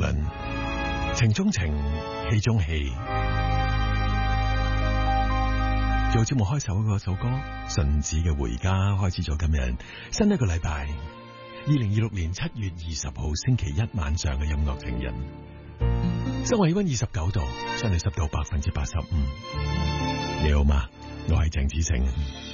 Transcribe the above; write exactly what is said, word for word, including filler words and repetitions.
分，情中情，戲中戲。做節目開首嗰首歌，順子嘅回家，開始咗今日新一個禮拜，二零二六年七月二十號星期一晚上嘅音樂情人。室外氣溫二十九度，相對濕度百分之八十五。你好嗎？我係鄭子誠。